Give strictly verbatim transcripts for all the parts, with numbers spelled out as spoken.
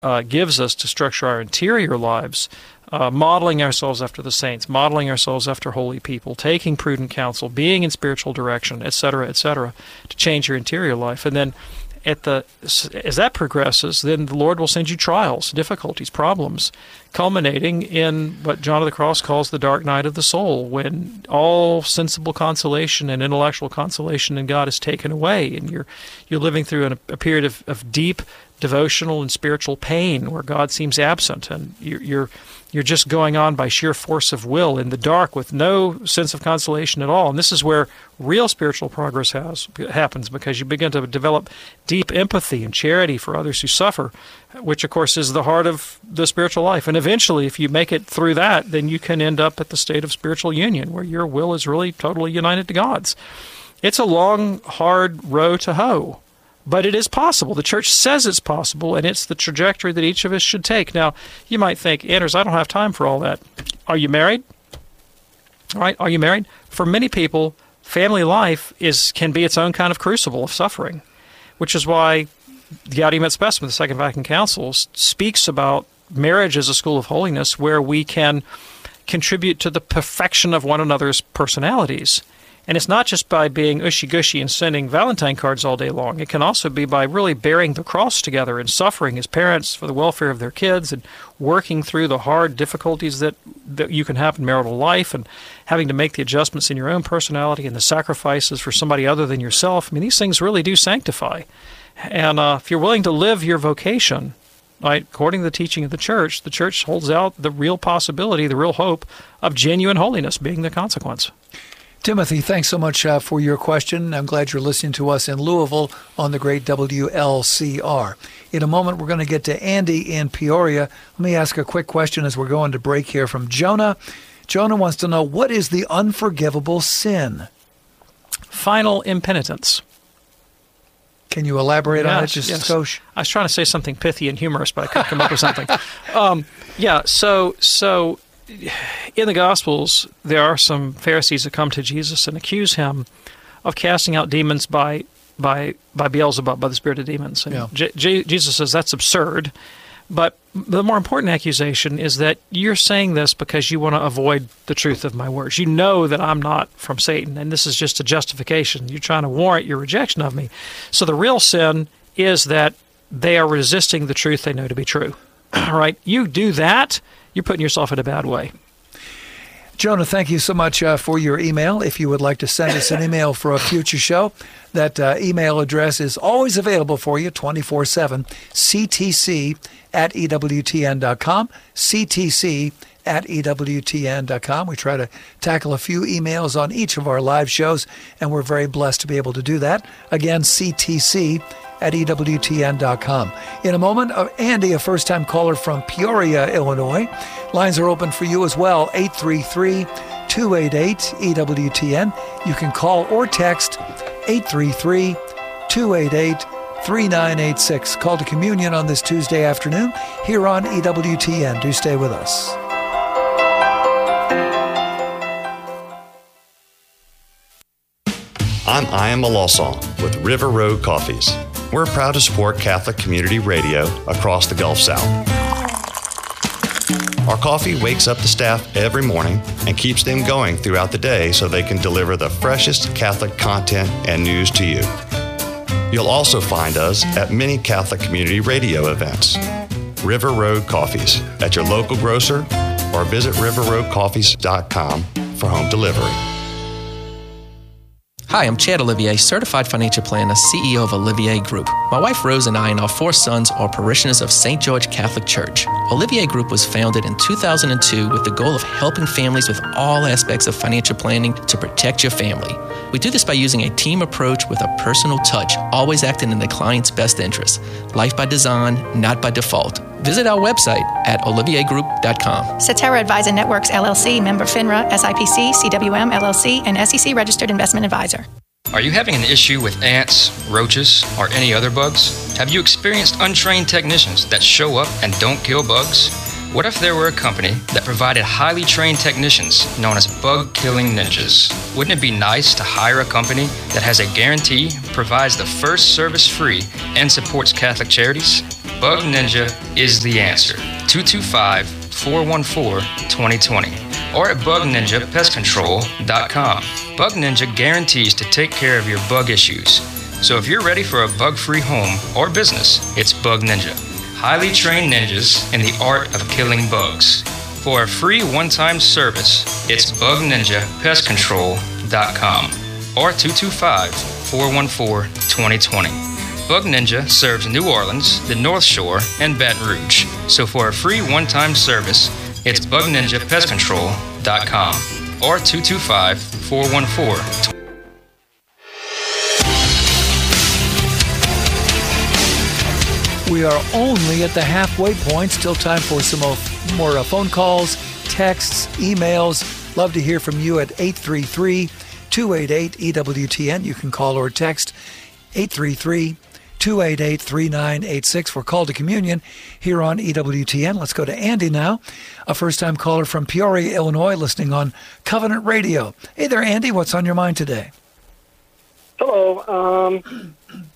uh, gives us to structure our interior lives, uh, modeling ourselves after the saints, modeling ourselves after holy people, taking prudent counsel, being in spiritual direction, et cetera, et cetera, to change your interior life. And then at the as that progresses, then the Lord will send you trials, difficulties, problems, culminating in what John of the Cross calls the dark night of the soul, when all sensible consolation and intellectual consolation in God is taken away, and you're you're living through an, a period of, of deep devotional and spiritual pain where God seems absent, and you're, you're you're just going on by sheer force of will in the dark with no sense of consolation at all. And this is where real spiritual progress has happens, because you begin to develop deep empathy and charity for others who suffer, which, of course, is the heart of the spiritual life. And eventually, if you make it through that, then you can end up at the state of spiritual union, where your will is really totally united to God's. It's a long, hard row to hoe, but it is possible. The church says it's possible, and it's the trajectory that each of us should take. Now, you might think, Anders, I don't have time for all that. Are you married? All right, are you married? For many people, family life is can be its own kind of crucible of suffering, which is why the Gaudium et Spes, the Second Vatican Council, speaks about marriage as a school of holiness where we can contribute to the perfection of one another's personalities. And it's not just by being ushy-gushy and sending Valentine cards all day long. It can also be by really bearing the cross together and suffering as parents for the welfare of their kids, and working through the hard difficulties that, that you can have in marital life, and having to make the adjustments in your own personality and the sacrifices for somebody other than yourself. I mean, these things really do sanctify. And uh, if you're willing to live your vocation, right, according to the teaching of the Church, the Church holds out the real possibility, the real hope of genuine holiness being the consequence. Timothy, thanks so much uh, for your question. I'm glad you're listening to us in Louisville on the great W L C R. In a moment, we're going to get to Andy in Peoria. Let me ask a quick question as we're going to break here from Jonah. Jonah wants to know, what is the unforgivable sin? Final impenitence. Can you elaborate yes, on it just yes. a skosh? I was trying to say something pithy and humorous, but I couldn't come up with something. Um, yeah, so so... in the Gospels, there are some Pharisees that come to Jesus and accuse him of casting out demons by by by Beelzebub, by the spirit of demons. And yeah. J- J- Jesus says that's absurd. But the more important accusation is that you're saying this because you want to avoid the truth of my words. You know that I'm not from Satan, and this is just a justification. You're trying to warrant your rejection of me. So the real sin is that they are resisting the truth they know to be true. All right? You do that, you're putting yourself in a bad way. Jonah, thank you so much uh, for your email. If you would like to send us an email for a future show, that uh, email address is always available for you twenty-four seven, C T C at E W T N dot com, C T C at E W T N dot com. We try to tackle a few emails on each of our live shows, and we're very blessed to be able to do that. Again, C T C at E W T N dot com. In a moment, uh, Andy, a first-time caller from Peoria, Illinois. Lines are open for you as well, eight three three, two eight eight, E W T N. You can call or text eight three three, two eight eight, three nine eight six. Call to communion on this Tuesday afternoon here on E W T N. Do stay with us. I'm Ian Malosson with River Road Coffees. We're proud to support Catholic Community Radio across the Gulf South. Our coffee wakes up the staff every morning and keeps them going throughout the day so they can deliver the freshest Catholic content and news to you. You'll also find us at many Catholic Community Radio events. River Road Coffees at your local grocer, or visit river road coffees dot com for home delivery. Hi, I'm Chad Olivier, certified financial planner, C E O of Olivier Group. My wife Rose and I and our four sons are parishioners of Saint George Catholic Church. Olivier Group was founded in two thousand two with the goal of helping families with all aspects of financial planning to protect your family. We do this by using a team approach with a personal touch, always acting in the client's best interest. Life by design, not by default. Visit our website at olivier group dot com. Cetera Advisor Networks, L L C, member FINRA, S I P C, C W M, L L C, and S E C registered investment advisor. Are you having an issue with ants, roaches, or any other bugs? Have you experienced untrained technicians that show up and don't kill bugs? What if there were a company that provided highly trained technicians known as bug-killing ninjas? Wouldn't it be nice to hire a company that has a guarantee, provides the first service free, and supports Catholic charities? Bug Ninja is the answer. two two five, four one four, two zero two zero or at bug ninja pest control dot com. Bug Ninja guarantees to take care of your bug issues. So if you're ready for a bug-free home or business, it's Bug Ninja. Highly trained ninjas in the art of killing bugs. For a free one-time service, it's bug ninja pest control dot com or two two five, four one four, two zero two zero. Bug Ninja serves New Orleans, the North Shore, and Baton Rouge. So for a free one-time service, it's bug ninja pest control dot com or two two five, four one four, two zero two zero. We are only at the halfway point. Still time for some more, more uh, phone calls, texts, emails. Love to hear from you at eight three three, two eight eight, E W T N. You can call or text eight three three, two eight eight, three nine eight six for Call to Communion here on E W T N. Let's go to Andy now, a first-time caller from Peoria, Illinois, listening on Covenant Radio. Hey there, Andy. What's on your mind today? Hello. Um,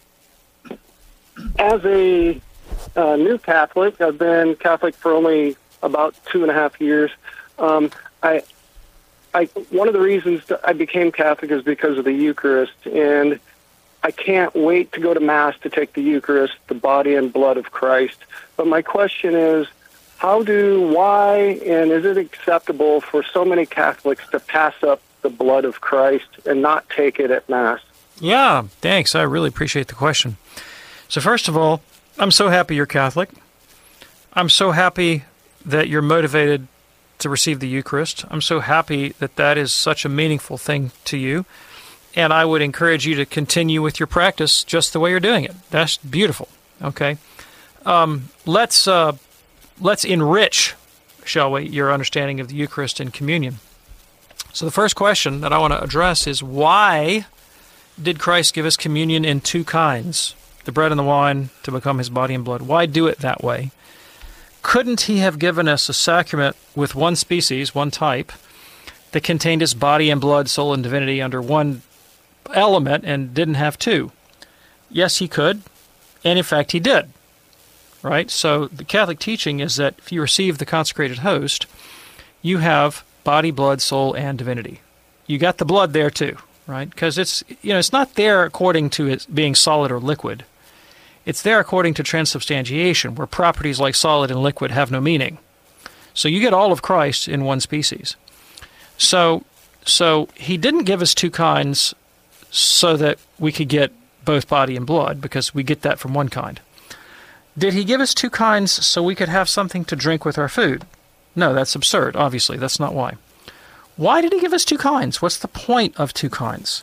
as a uh, new Catholic, I've been Catholic for only about two and a half years. Um, I, I, one of the reasons that I became Catholic is because of the Eucharist, and I can't wait to go to Mass to take the Eucharist, the body and blood of Christ. But my question is, how do, why, and is it acceptable for so many Catholics to pass up the blood of Christ and not take it at Mass? Yeah, thanks. I really appreciate the question. So first of all, I'm so happy you're Catholic. I'm so happy that you're motivated to receive the Eucharist. I'm so happy that that is such a meaningful thing to you. And I would encourage you to continue with your practice just the way you're doing it. That's beautiful. Okay, um, let's uh, let's enrich, shall we, your understanding of the Eucharist and communion. So the first question that I want to address is, why did Christ give us communion in two kinds, the bread and the wine, to become his body and blood? Why do it that way? Couldn't he have given us a sacrament with one species, one type, that contained his body and blood, soul and divinity under one element and didn't have two? Yes, he could, and in fact he did. Right? So the Catholic teaching is that if you receive the consecrated host, you have body, blood, soul, and divinity. You got the blood there too, right? Because it's, you know, it's not there according to it being solid or liquid. It's there according to transubstantiation, where properties like solid and liquid have no meaning. So you get all of Christ in one species. So, so he didn't give us two kinds so that we could get both body and blood, because we get that from one kind. Did he give us two kinds so we could have something to drink with our food? No, that's absurd, obviously. That's not why. Why did he give us two kinds? What's the point of two kinds?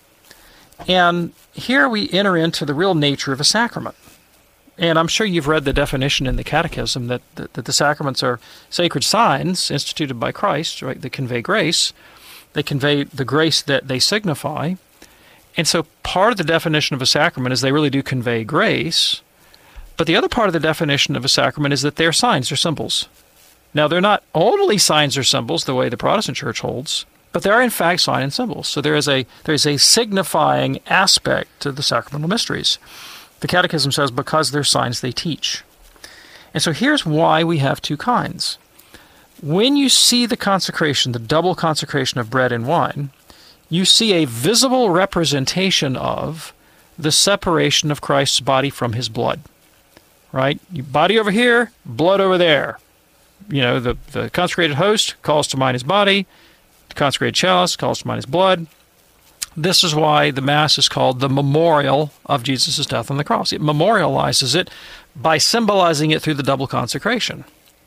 And here we enter into the real nature of a sacrament. And I'm sure you've read the definition in the Catechism that, that, that the sacraments are sacred signs instituted by Christ, right? They convey grace. They convey the grace that they signify. And so part of the definition of a sacrament is they really do convey grace. But the other part of the definition of a sacrament is that they're signs or symbols. Now, they're not only signs or symbols the way the Protestant Church holds, but they are in fact sign and symbols. So there is a there is a signifying aspect to the sacramental mysteries. The Catechism says because they're signs they teach. And so here's why we have two kinds. When you see the consecration, the double consecration of bread and wine, you see a visible representation of the separation of Christ's body from his blood. Right? Body over here, blood over there. You know, the, the consecrated host calls to mind his body. The consecrated chalice calls to mind his blood. This is why the Mass is called the memorial of Jesus' death on the cross. It memorializes it by symbolizing it through the double consecration.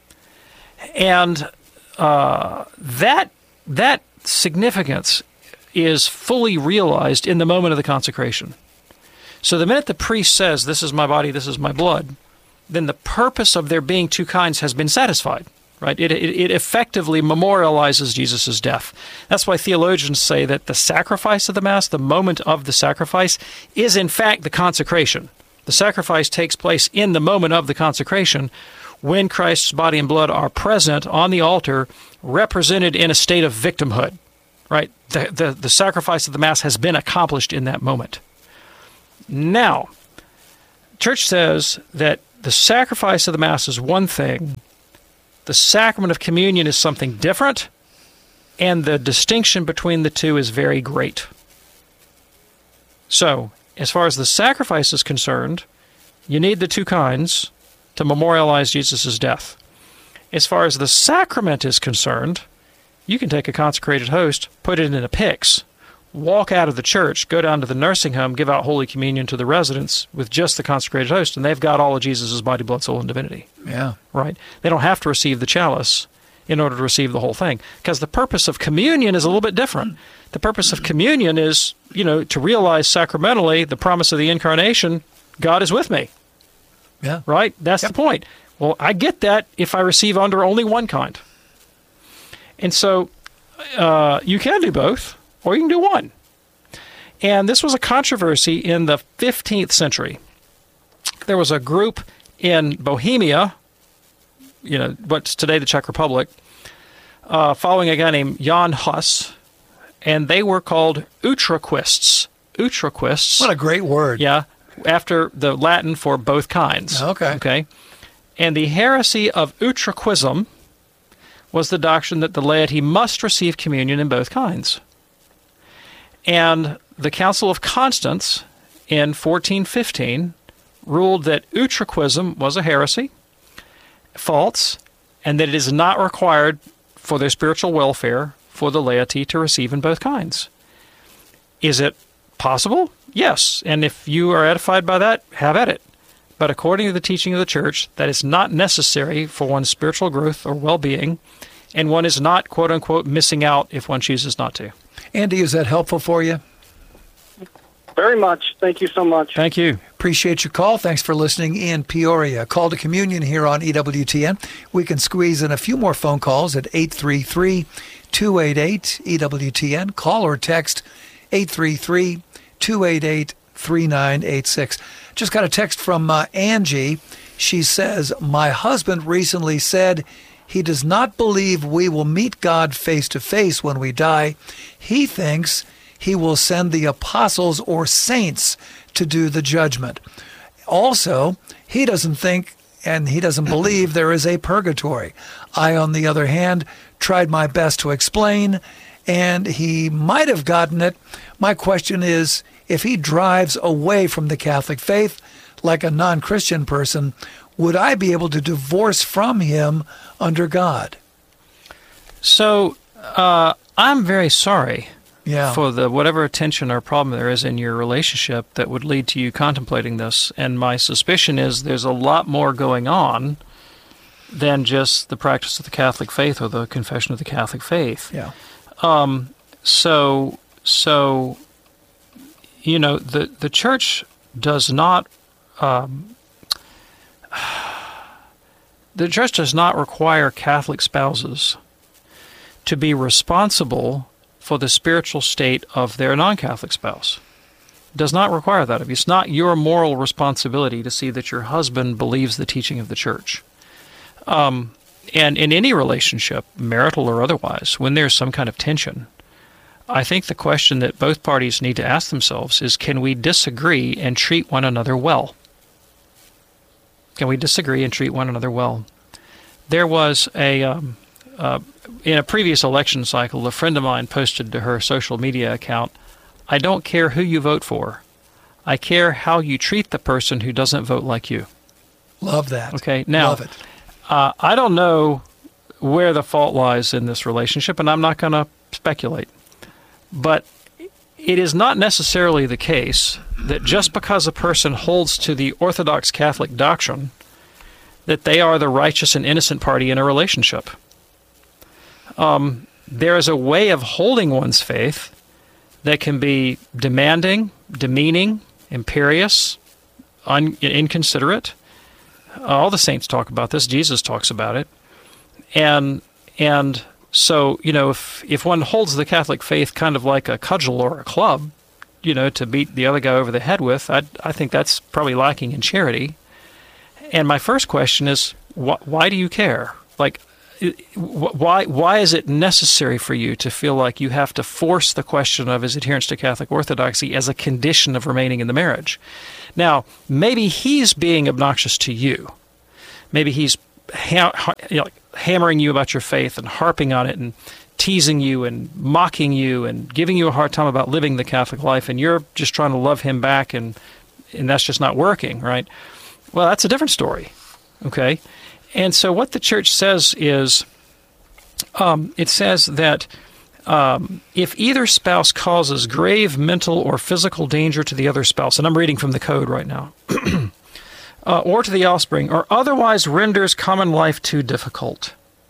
And uh, that that significance is fully realized in the moment of the consecration. So the minute the priest says, "This is my body, this is my blood," then the purpose of there being two kinds has been satisfied. Right? It, it, it effectively memorializes Jesus' death. That's why theologians say that the sacrifice of the Mass, the moment of the sacrifice, is in fact the consecration. The sacrifice takes place in the moment of the consecration when Christ's body and blood are present on the altar, represented in a state of victimhood. Right? The, the, the sacrifice of the Mass has been accomplished in that moment. Now, Church says that the sacrifice of the Mass is one thing. The sacrament of communion is something different, and the distinction between the two is very great. So, as far as the sacrifice is concerned, you need the two kinds to memorialize Jesus' death. As far as the sacrament is concerned, you can take a consecrated host, put it in a pyx, walk out of the church, go down to the nursing home, give out Holy Communion to the residents with just the consecrated host, and they've got all of Jesus' body, blood, soul, and divinity. Yeah. Right? They don't have to receive the chalice in order to receive the whole thing, because the purpose of communion is a little bit different. The purpose of communion is, you know, to realize sacramentally the promise of the Incarnation, God is with me. Yeah. Right? That's yep. the point. Well, I get that if I receive under only one kind. And so uh, you can do both, or you can do one. And this was a controversy in the fifteenth century. There was a group in Bohemia, you know, what's today the Czech Republic, uh, following a guy named Jan Hus, and they were called Utraquists. Utraquists. What a great word. Yeah, after the Latin for both kinds. Okay. Okay. And the heresy of Utraquism was the doctrine that the laity must receive communion in both kinds. And the Council of Constance in fourteen fifteen ruled that Utraquism was a heresy, false, and that it is not required for their spiritual welfare for the laity to receive in both kinds. Is it possible? Yes. And if you are edified by that, have at it. But according to the teaching of the Church, that is not necessary for one's spiritual growth or well-being, and one is not, quote-unquote, missing out if one chooses not to. Andy, is that helpful for you? Very much. Thank you so much. Thank you. Appreciate your call. Thanks for listening in Peoria. Call to communion here on E W T N. We can squeeze in a few more phone calls at eight three three, two eight eight, E W T N. Call or text eight three three, two eight eight, three nine eight six. Just got a text from uh, Angie. She says, my husband recently said he does not believe we will meet God face to face when we die. He thinks he will send the apostles or saints to do the judgment. Also, he doesn't think and he doesn't believe there is a purgatory. I, on the other hand, tried my best to explain, and he might have gotten it. My question is, if he drives away from the Catholic faith like a non-Christian person, would I be able to divorce from him under God? So, uh, I'm very sorry yeah. for the whatever tension or problem there is in your relationship that would lead to you contemplating this. And my suspicion is there's a lot more going on than just the practice of the Catholic faith or the confession of the Catholic faith. Yeah. Um. So, so, you know, the the Church does not. Um, the Church does not require Catholic spouses to be responsible for the spiritual state of their non-Catholic spouse. It does not require that of you. It's not your moral responsibility to see that your husband believes the teaching of the Church. Um, and in any relationship, marital or otherwise, when there's some kind of tension, I think the question that both parties need to ask themselves is, can we disagree and treat one another well? Can we disagree and treat one another well? There was a, um, uh, in a previous election cycle, a friend of mine posted to her social media account, I don't care who you vote for. I care how you treat the person who doesn't vote like you. Love that. Okay, now, Love it. Uh, I don't know where the fault lies in this relationship, and I'm not going to speculate. But it is not necessarily the case that just because a person holds to the Orthodox Catholic doctrine that they are the righteous and innocent party in a relationship. Um, there is a way of holding one's faith that can be demanding, demeaning, imperious, un- inconsiderate. All the saints talk about this. Jesus talks about it. And and so, you know, if, if one holds the Catholic faith kind of like a cudgel or a club, you know, to beat the other guy over the head with, I I think that's probably lacking in charity. And my first question is, wh- why do you care? Like, why why is it necessary for you to feel like you have to force the question of his adherence to Catholic orthodoxy as a condition of remaining in the marriage? Now, maybe he's being obnoxious to you. Maybe he's ha- you know, hammering you about your faith and harping on it and teasing you and mocking you and giving you a hard time about living the Catholic life, and you're just trying to love him back, and and that's just not working, right? Well, that's a different story, okay? And so what the church says is, um, it says that um, if either spouse causes grave mental or physical danger to the other spouse, and I'm reading from the code right now, uh, or to the offspring, or otherwise renders common life too difficult,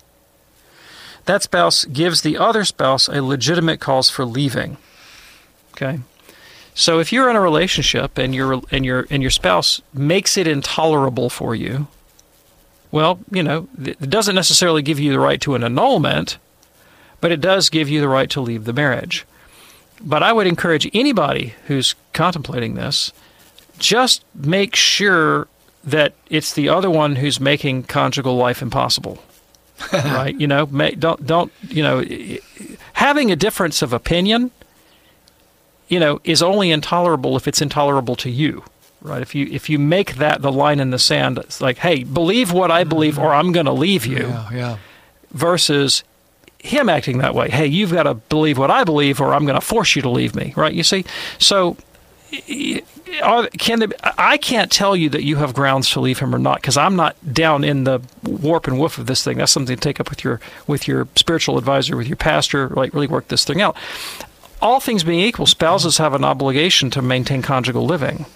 that spouse gives the other spouse a legitimate cause for leaving. Okay, so if you're in a relationship and your and your and your spouse makes it intolerable for you, well, you know, it doesn't necessarily give you the right to an annulment, but it does give you the right to leave the marriage. But I would encourage anybody who's contemplating this, just make sure that it's the other one who's making conjugal life impossible. Right? You know, don't, don't, you know, having a difference of opinion, you know, is only intolerable if it's intolerable to you, right? If you, if you make that the line in the sand, it's like, hey, believe what I believe or I'm going to leave you, yeah, yeah. versus him acting that way. Hey, you've got to believe what I believe or I'm going to force you to leave me, right? You see? So, Are, can there, I can't tell you that you have grounds to leave him or not, because I'm not down in the warp and woof of this thing. That's something to take up with your with your spiritual advisor, with your pastor, like really work this thing out. All things being equal, spouses have an obligation to maintain conjugal living.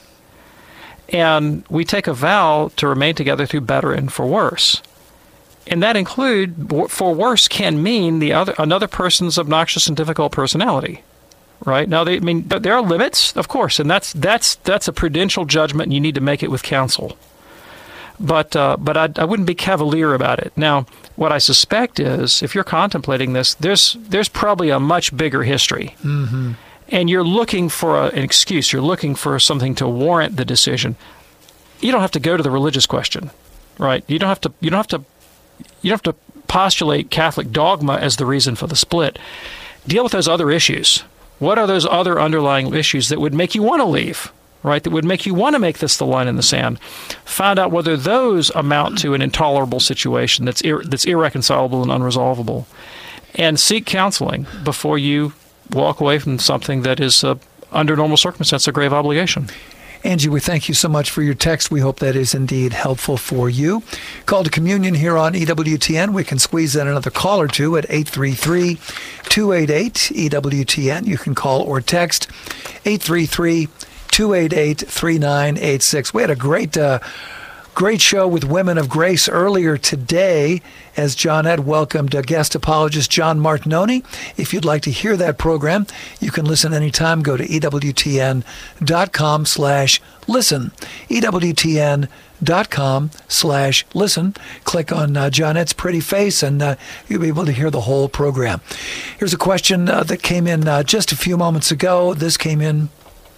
And we take a vow to remain together through better and for worse. And that include, for worse can mean the other another person's obnoxious and difficult personality. Right? Now, they, I mean, there are limits, of course, and that's that's that's a prudential judgment, and you need to make it with counsel. But uh, but I, I wouldn't be cavalier about it. Now, what I suspect is, if you're contemplating this, there's there's probably a much bigger history, mm-hmm. and you're looking for a, an excuse. You're looking for something to warrant the decision. You don't have to go to the religious question, right? You don't have to. You don't have to. You don't have to postulate Catholic dogma as the reason for the split. Deal with those other issues. What are those other underlying issues that would make you want to leave, right? That would make you want to make this the line in the sand. Find out whether those amount to an intolerable situation that's ir- that's irreconcilable and unresolvable. And seek counseling before you walk away from something that is, uh, under normal circumstances, a grave obligation. Angie, we thank you so much for your text. We hope that is indeed helpful for you. Call to Communion here on E W T N. We can squeeze in another call or two at eight three three, two eight eight, E W T N. You can call or text eight three three, two eight eight, three nine eight six. We had a great uh, great show with Women of Grace earlier today as John Ed welcomed uh, guest apologist John Martinoni. If you'd like to hear that program, you can listen anytime. Go to ewtn dot com slash listen. ewtn dot com slash listen. Click on uh, John Ed's pretty face and uh, you'll be able to hear the whole program. Here's a question uh, that came in uh, just a few moments ago. This came in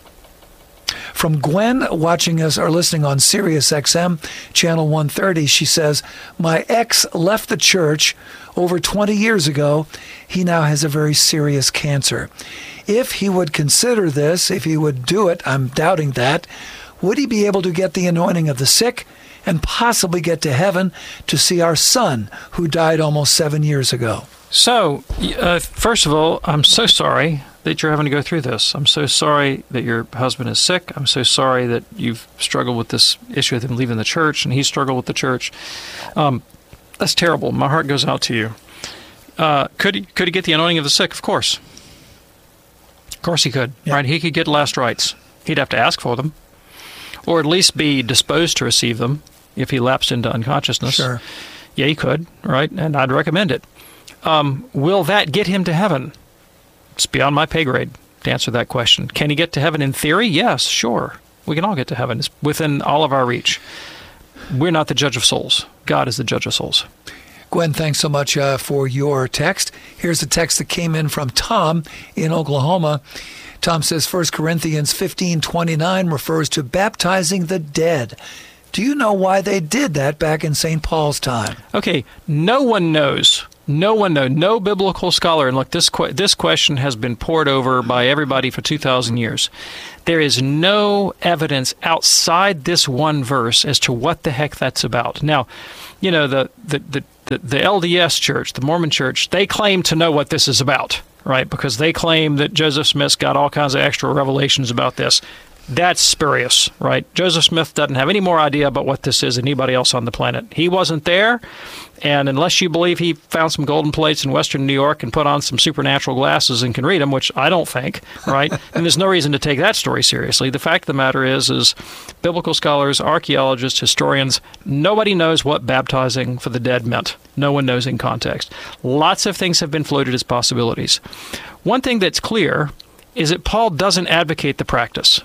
from Gwen, watching us or listening on Sirius X M, channel one thirty. She says, my ex left the church over twenty years ago. He now has a very serious cancer. If he would consider this, if he would do it, I'm doubting that, would he be able to get the anointing of the sick and possibly get to heaven to see our son, who died almost seven years ago? So, uh, first of all, I'm so sorry that you're having to go through this. I'm so sorry that your husband is sick. I'm so sorry that you've struggled with this issue with him leaving the church, and he struggled with the church. Um, that's terrible. My heart goes out to you. Uh, could he, could he get the anointing of the sick? Of course. Of course he could, yeah. Right? He could get last rites. He'd have to ask for them, or at least be disposed to receive them if he lapsed into unconsciousness. Sure. Yeah, he could, right? And I'd recommend it. Um, will that get him to heaven? It's beyond my pay grade to answer that question. Can he get to heaven in theory? Yes, sure. We can all get to heaven. It's within all of our reach. We're not the judge of souls. God is the judge of souls. Gwen, thanks so much uh, for your text. Here's a text that came in from Tom in Oklahoma. Tom says First Corinthians fifteen twenty-nine refers to baptizing the dead. Do you know why they did that back in Saint Paul's time? Okay, no one knows. No one knows. No biblical scholar. And look, this que- this question has been pored over by everybody for two thousand years. There is no evidence outside this one verse as to what the heck that's about. Now, you know, the the, the, the, the L D S Church, the Mormon Church, they claim to know what this is about, right? Because they claim that Joseph Smith got all kinds of extra revelations about this. That's spurious, right? Joseph Smith doesn't have any more idea about what this is than anybody else on the planet. He wasn't there, and unless you believe he found some golden plates in western New York and put on some supernatural glasses and can read them, which I don't think, right? And there's no reason to take that story seriously. The fact of the matter is, is biblical scholars, archaeologists, historians, nobody knows what baptizing for the dead meant. No one knows in context. Lots of things have been floated as possibilities. One thing that's clear is that Paul doesn't advocate the practice.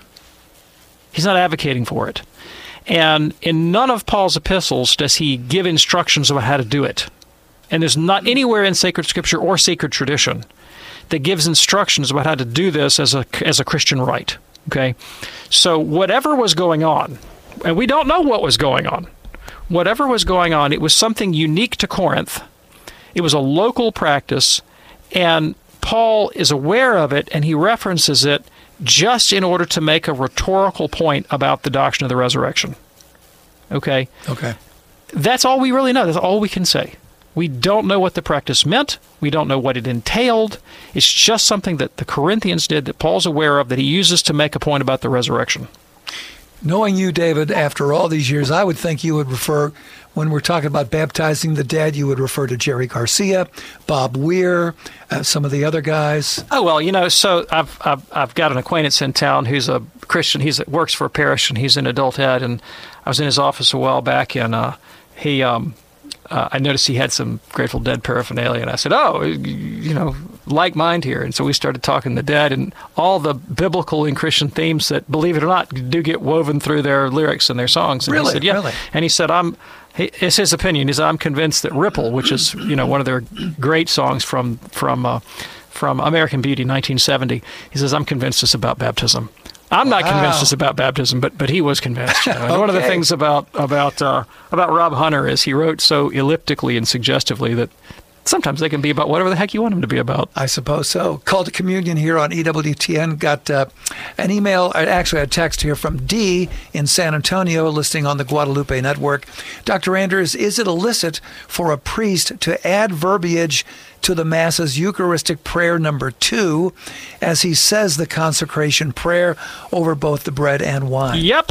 He's not advocating for it. And in none of Paul's epistles does he give instructions about how to do it. And there's not anywhere in sacred scripture or sacred tradition that gives instructions about how to do this as a, as a Christian rite. Okay? So whatever was going on, and we don't know what was going on, whatever was going on, it was something unique to Corinth. It was a local practice, and Paul is aware of it, and he references it just in order to make a rhetorical point about the doctrine of the resurrection. Okay? Okay. That's all we really know. That's all we can say. We don't know what the practice meant. We don't know what it entailed. It's just something that the Corinthians did that Paul's aware of that he uses to make a point about the resurrection. Knowing you, David, after all these years, I would think you would refer, when we're talking about baptizing the dead, you would refer to Jerry Garcia, Bob Weir, uh, some of the other guys. Oh, well, you know, so I've, I've I've got an acquaintance in town who's a Christian. He works for a parish, and he's in adult ed, and I was in his office a while back, and uh, he... Um, Uh, I noticed he had some Grateful Dead paraphernalia, and I said, oh, you know, like mind here. And so we started talking the Dead and all the biblical and Christian themes that, believe it or not, do get woven through their lyrics and their songs. And really? He said, yeah. Really? And he said, I'm, he, it's his opinion, is I'm convinced that Ripple, which is, you know, one of their great songs from, from, uh, from American Beauty, nineteen seventy, he says, I'm convinced it's about baptism. I'm not wow. convinced it's about baptism, but but he was convinced. You know? And okay. One of the things about about uh, about Rob Hunter is he wrote so elliptically and suggestively that sometimes they can be about whatever the heck you want them to be about. I suppose so. Call to Communion here on E W T N. Got uh, an email, actually a text here from D in San Antonio, listening on the Guadalupe Network. Doctor Anders, is it illicit for a priest to add verbiage to the Mass's Eucharistic prayer number two, as he says the consecration prayer over both the bread and wine? Yep.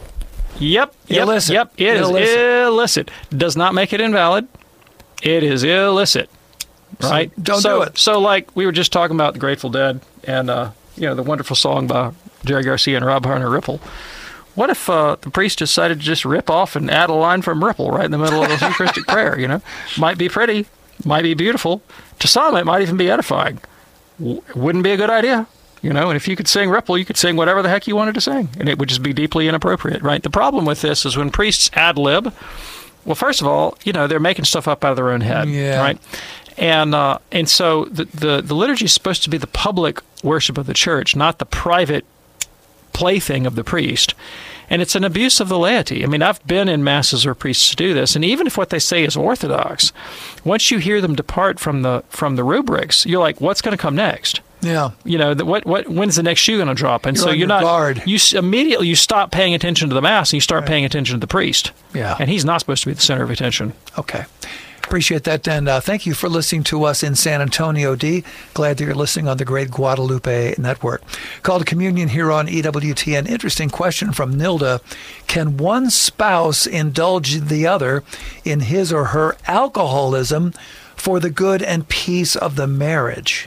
Yep. Yep. Illicit. Yep. It illicit. is illicit. Does not make it invalid. It is illicit. Right? So don't so, do it. So, like, we were just talking about the Grateful Dead and, uh, you know, the wonderful song by Jerry Garcia and Rob Hunter, Ripple. What if uh, the priest decided to just rip off and add a line from Ripple right in the middle of the Eucharistic prayer, you know? Might be pretty. Might be beautiful. To some, it might even be edifying. W- wouldn't be a good idea, you know. And if you could sing Ripple, you could sing whatever the heck you wanted to sing, and it would just be deeply inappropriate, right? The problem with this is when priests ad lib. Well, first of all, you know, they're making stuff up out of their own head, yeah. right? And uh, and so the, the the liturgy is supposed to be the public worship of the church, not the private plaything of the priest. And it's an abuse of the laity. I mean, I've been in masses where priests do this, and even if what they say is orthodox, once you hear them depart from the from the rubrics, you're like, what's going to come next? Yeah. You know, the, what what when's the next shoe going to drop? And you're so on you're your not guard. you immediately you stop paying attention to the mass and you start right. paying attention to the priest. Yeah. And he's not supposed to be the center of attention. Okay. Appreciate that, and uh, thank you for listening to us in San Antonio, D. Glad that you're listening on the Great Guadalupe Network. Call to Communion here on E W T N. Interesting question from Nilda. Can one spouse indulge the other in his or her alcoholism for the good and peace of the marriage?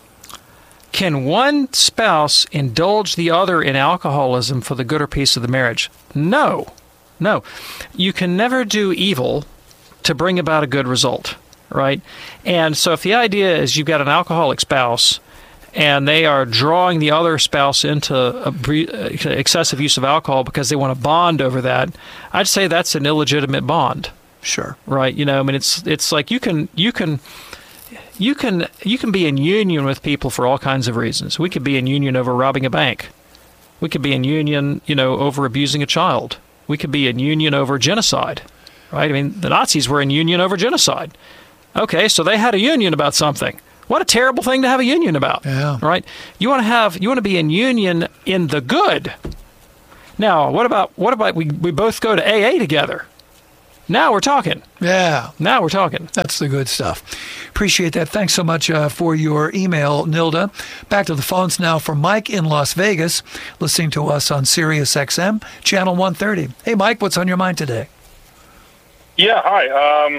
Can one spouse indulge the other in alcoholism for the good or peace of the marriage? No. No. You can never do evil to bring about a good result, right? And so if the idea is you've got an alcoholic spouse and they are drawing the other spouse into a bre- excessive use of alcohol because they want to bond over that, I'd say that's an illegitimate bond. Sure. Right? You know, I mean, it's it's like you can you can you can you can be in union with people for all kinds of reasons. We could be in union over robbing a bank. We could be in union, you know, over abusing a child. We we could be in union over genocide, right? I mean, the Nazis were in union over genocide. Okay, so they had a union about something. What a terrible thing to have a union about, yeah. right? You want to have, you want to be in union in the good. Now, what about what about we, we both go to A A together? Now we're talking. Yeah. Now we're talking. That's the good stuff. Appreciate that. Thanks so much uh, for your email, Nilda. Back to the phones now for Mike in Las Vegas, listening to us on Sirius X M, Channel one thirty. Hey, Mike, what's on your mind today? Yeah, hi. Um,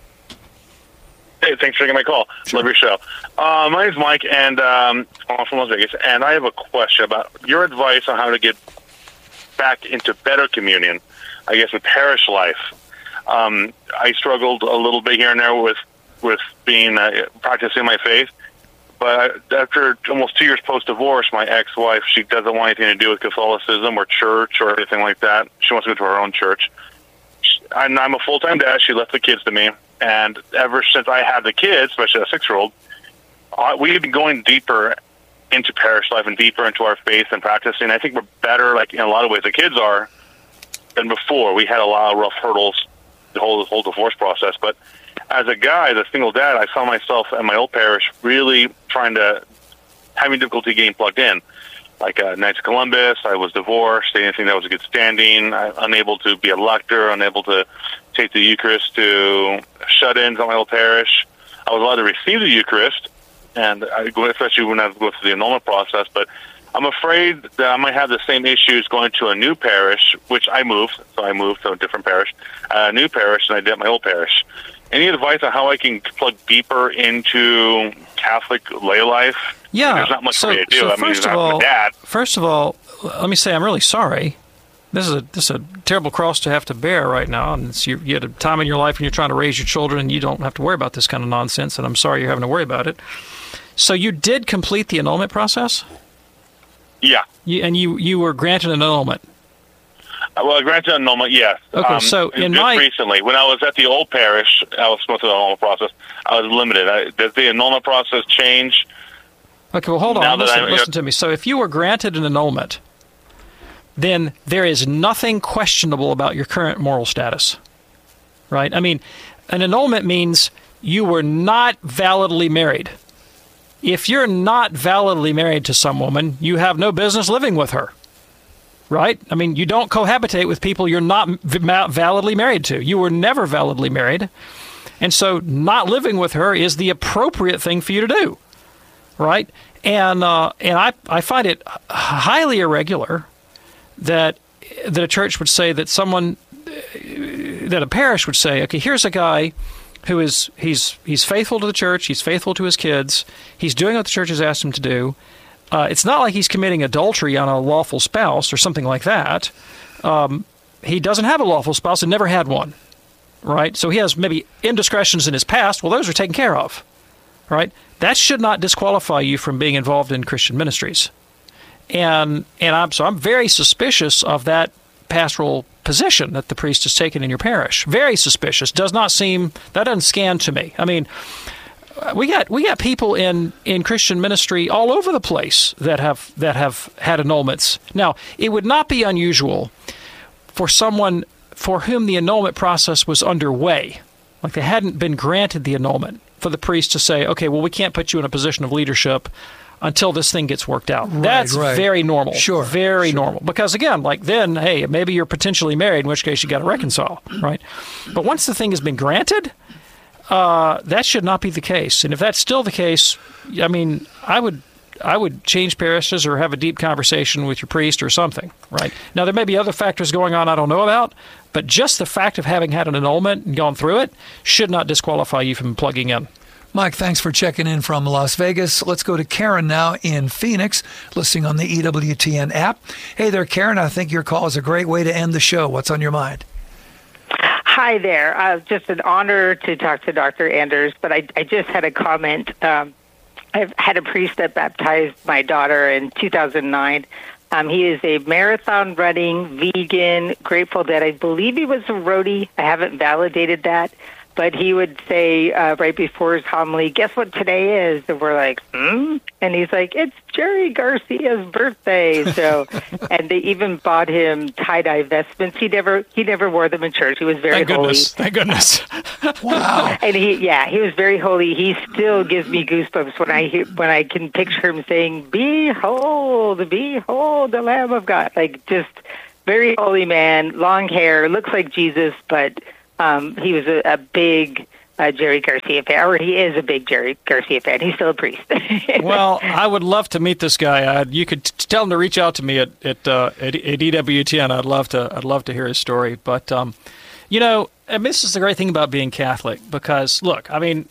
hey, thanks for taking my call. Sure. Love your show. Uh, my name's Mike, and um, I'm from Las Vegas, and I have a question about your advice on how to get back into better communion, I guess, in parish life. Um, I struggled a little bit here and there with with being uh, practicing my faith, but after almost two years post-divorce, my ex-wife, she doesn't want anything to do with Catholicism or church or anything like that. She wants to go to her own church. And I'm a full-time dad. She left the kids to me, and ever since I had the kids, especially a six-year-old, uh, we've been going deeper into parish life and deeper into our faith and practicing. I think we're better, like in a lot of ways, the kids are than before. We had a lot of rough hurdles the whole the whole divorce process, but as a guy, as a single dad, I found myself in my old parish really trying to having difficulty getting plugged in. Like uh, Knights of Columbus, I was divorced. Anything that was a good standing, I, unable to be a lector, unable to take the Eucharist to shut-ins on my old parish. I was allowed to receive the Eucharist, and I go, especially when I go through the annulment process. But I'm afraid that I might have the same issues going to a new parish, which I moved. So I moved to a different parish, a new parish, than I did at my old parish. Any advice on how I can plug deeper into Catholic lay life? Yeah. There's not much so, for me to do. So I mean, first of I'm all, a dad. First of all, let me say I'm really sorry. This is a this is a terrible cross to have to bear right now, and it's, you, you had a time in your life when you're trying to raise your children, and you don't have to worry about this kind of nonsense. And I'm sorry you're having to worry about it. So you did complete the annulment process? Yeah. You, and you, you were granted an annulment? Uh, well, granted annulment, yes. Okay, um, so in just my... recently, when I was at the old parish, I was going through the annulment process. I was limited. I, does the annulment process change? Okay, well, hold Now on. that Listen, I'm- listen to me. So if you were granted an annulment, then there is nothing questionable about your current moral status, right? I mean, an annulment means you were not validly married. If you're not validly married to some woman, you have no business living with her, right? I mean, you don't cohabitate with people you're not v- validly married to. You were never validly married. And so not living with her is the appropriate thing for you to do, right? And uh, and I, I find it highly irregular that that a church would say that someone, that a parish would say, okay, here's a guy who is, he's he's faithful to the church, he's faithful to his kids, he's doing what the church has asked him to do. Uh, it's not like he's committing adultery on a lawful spouse or something like that. Um, he doesn't have a lawful spouse and never had one, right? So he has maybe indiscretions in his past. Well, those are taken care of, right? That should not disqualify you from being involved in Christian ministries. And and I'm so I'm very suspicious of that pastoral position that the priest has taken in your parish. Very suspicious. Does not seem, that doesn't scan to me. I mean, we got we got people in, in Christian ministry all over the place that have that have had annulments. Now, it would not be unusual for someone for whom the annulment process was underway, like they hadn't been granted the annulment, for the priest to say, okay, well, we can't put you in a position of leadership until this thing gets worked out. Right, That's right. very normal. Sure. Very sure. normal. Because, again, like then, hey, maybe you're potentially married, in which case you got to reconcile, right? But once the thing has been granted, uh, that should not be the case. And if that's still the case, I mean, I would I would change parishes or have a deep conversation with your priest or something, right? Now, there may be other factors going on I don't know about, but just the fact of having had an annulment and gone through it should not disqualify you from plugging in. Mike, thanks for checking in from Las Vegas. Let's go to Karen now in Phoenix, listening on the E W T N app. Hey there, Karen. I think your call is a great way to end the show. What's on your mind? Hi there. Uh, just an honor to talk to Doctor Anders, but I, I just had a comment. Um, I've had a priest that baptized my daughter in two thousand nine. Um, he is a marathon running, vegan, Grateful Dead. I believe he was a roadie. I haven't validated that. but he would say uh, right before his homily, "Guess what today is?" And we're like, "Hmm?" And he's like, "It's Jerry Garcia's birthday." So, and they even bought him tie-dye vestments. He never he never wore them in church. He was very Thank holy. goodness. Thank goodness. Wow. And he, yeah, he was very holy. He still gives me goosebumps when I hear, when I can picture him saying, "Behold, behold, the Lamb of God." Like, just very holy man, long hair, looks like Jesus, but um, he was a, a big uh, Jerry Garcia fan, or he is a big Jerry Garcia fan. He's still a priest. Well, I would love to meet this guy. I, you could t- tell him to reach out to me at at, uh, at at E W T N. I'd love to. I'd love to hear his story. But um, you know, and this is the great thing about being Catholic, because look, I mean,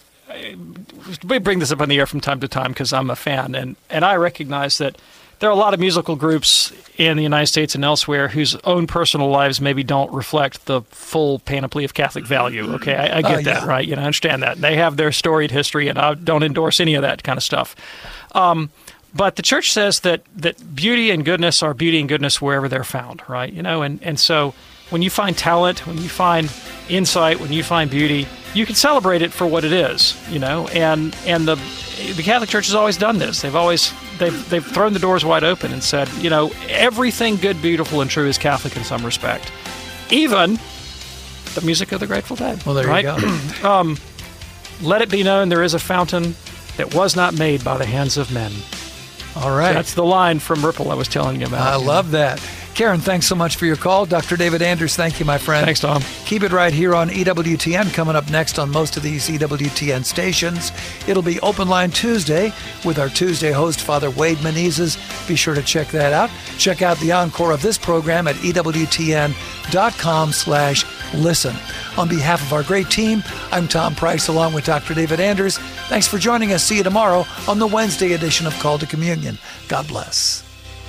we bring this up on the air from time to time because I'm a fan, and and I recognize that there are a lot of musical groups in the United States and elsewhere whose own personal lives maybe don't reflect the full panoply of Catholic value. Okay, I, I get uh, that, yeah. right? You know, I understand that. They have their storied history, and I don't endorse any of that kind of stuff. Um, but the church says that that beauty and goodness are beauty and goodness wherever they're found, right? You know, and, and so when you find talent, when you find insight, when you find beauty, you can celebrate it for what it is, you know, and and the the Catholic Church has always done this. They've always they've they've thrown the doors wide open and said, you know, everything good, beautiful, and true is Catholic in some respect, even the music of the Grateful Dead. Well, there right? you go. um, Let it be known there is a fountain that was not made by the hands of men. All right. That's the line from Ripple I was telling you about. I love that. Karen, thanks so much for your call. Doctor David Anders, thank you, my friend. Thanks, Tom. Keep it right here on E W T N. Coming up next on most of these E W T N stations, it'll be Open Line Tuesday with our Tuesday host, Father Wade Menezes. Be sure to check that out. Check out the encore of this program at E W T N dot com slash listen. On behalf of our great team, I'm Tom Price along with Doctor David Anders. Thanks for joining us. See you tomorrow on the Wednesday edition of Call to Communion. God bless.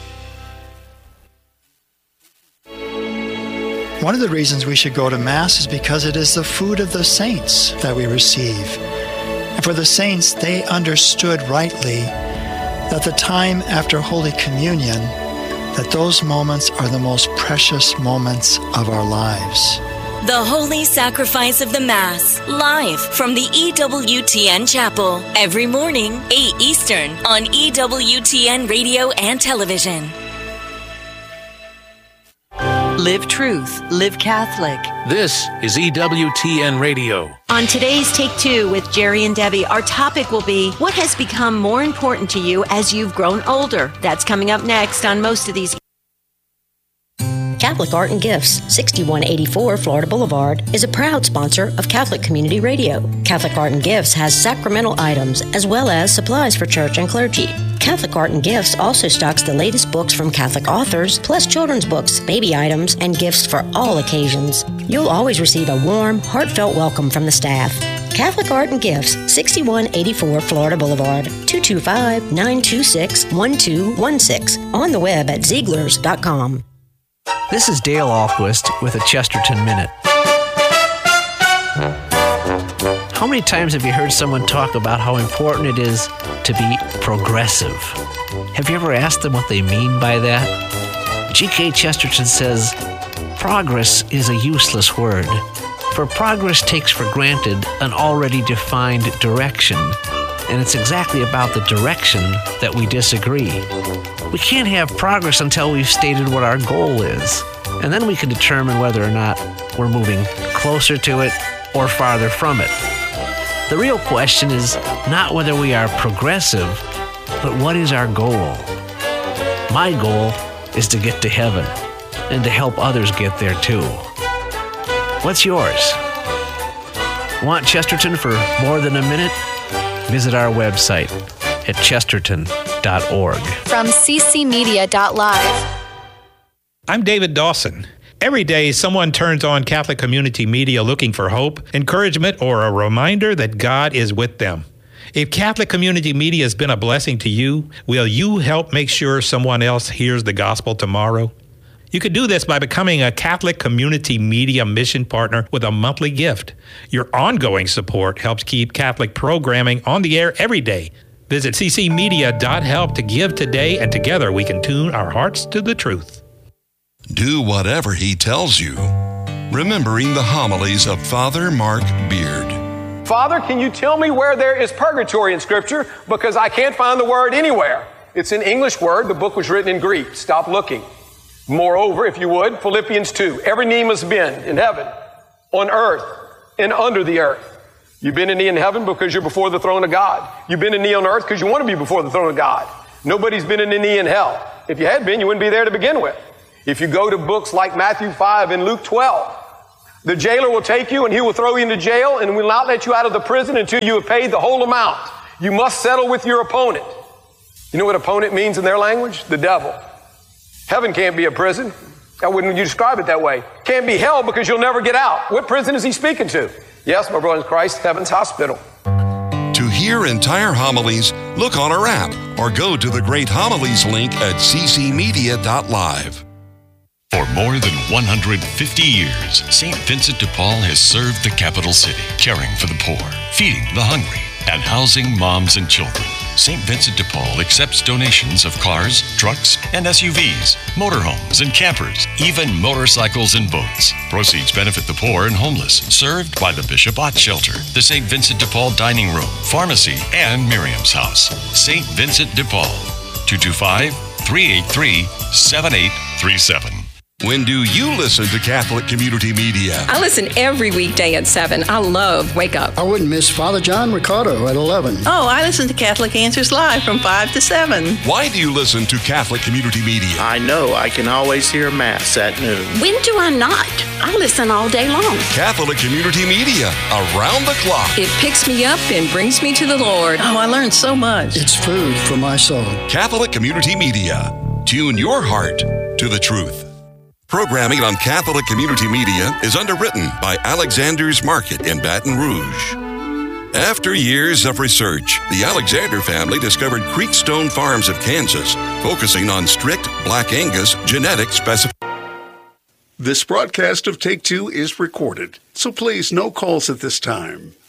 One of the reasons we should go to Mass is because it is the food of the saints that we receive. And for the saints, they understood rightly that the time after Holy Communion, that those moments are the most precious moments of our lives. The Holy Sacrifice of the Mass, live from the E W T N Chapel, every morning, eight Eastern, on E W T N Radio and Television. Live truth, live Catholic. This is E W T N Radio. On today's Take Two with Jerry and Debbie, our topic will be what has become more important to you as you've grown older. That's coming up next on most of these. Catholic Art and Gifts, sixty-one eighty-four Florida Boulevard, is a proud sponsor of Catholic Community Radio. Catholic Art and Gifts has sacramental items as well as supplies for church and clergy. Catholic Art and Gifts also stocks the latest books from Catholic authors, plus children's books, baby items, and gifts for all occasions. You'll always receive a warm, heartfelt welcome from the staff. Catholic Art and Gifts, sixty-one eighty-four Florida Boulevard, two two five, nine two six, one two one six. On the web at Zieglers dot com. This is Dale Ahlquist with a Chesterton Minute. How many times have you heard someone talk about how important it is to be progressive? Have you ever asked them what they mean by that? G K Chesterton says, progress is a useless word, for progress takes for granted an already defined direction, and it's exactly about the direction that we disagree. We can't have progress until we've stated what our goal is, and then we can determine whether or not we're moving closer to it or farther from it. The real question is not whether we are progressive, but what is our goal? My goal is to get to heaven and to help others get there too. What's yours? Want Chesterton for more than a minute? Visit our website at chesterton dot org. From c c media dot live. I'm David Dawson. Every day, someone turns on Catholic Community Media looking for hope, encouragement, or a reminder that God is with them. If Catholic Community Media has been a blessing to you, will you help make sure someone else hears the gospel tomorrow? You could do this by becoming a Catholic Community Media mission partner with a monthly gift. Your ongoing support helps keep Catholic programming on the air every day. Visit c c media dot help to give today, and together we can tune our hearts to the truth. Do whatever he tells you. Remembering the homilies of Father Mark Beard. Father, can you tell me where there is purgatory in Scripture? Because I can't find the word anywhere. It's an English word. The book was written in Greek. Stop looking. Moreover, if you would, Philippians two. Every knee must bend in heaven, on earth, and under the earth. You bend a knee in heaven because you're before the throne of God. You bend a knee on earth because you want to be before the throne of God. Nobody's bending a knee in hell. If you had been, you wouldn't be there to begin with. If you go to books like Matthew five and Luke twelve, the jailer will take you and he will throw you into jail and will not let you out of the prison until you have paid the whole amount. You must settle with your opponent. You know what opponent means in their language? The devil. Heaven can't be a prison. Now, wouldn't you describe it that way? Can't be hell because you'll never get out. What prison is he speaking to? Yes, my brother in Christ, heaven's hospital. To hear entire homilies, look on our app or go to the Great Homilies link at c c media dot live. For more than one hundred fifty years, Saint Vincent de Paul has served the capital city, caring for the poor, feeding the hungry, and housing moms and children. Saint Vincent de Paul accepts donations of cars, trucks, and S U Vs, motorhomes and campers, even motorcycles and boats. Proceeds benefit the poor and homeless, served by the Bishop Ott Shelter, the Saint Vincent de Paul Dining Room, Pharmacy, and Miriam's House. Saint Vincent de Paul, two two five, three eight three, seven eight three seven. When do you listen to Catholic Community Media? I listen every weekday at seven. I love Wake Up. I wouldn't miss Father John Ricardo at eleven. Oh, I listen to Catholic Answers Live from five to seven. Why do you listen to Catholic Community Media? I know I can always hear Mass at noon. When do I not? I listen all day long. Catholic Community Media, around the clock. It picks me up and brings me to the Lord. Oh, I learned so much. It's food for my soul. Catholic Community Media. Tune your heart to the truth. Programming on Catholic Community Media is underwritten by Alexander's Market in Baton Rouge. After years of research, the Alexander family discovered Creekstone Farms of Kansas, focusing on strict Black Angus genetic specifications. This broadcast of Take Two is recorded, so please no calls at this time.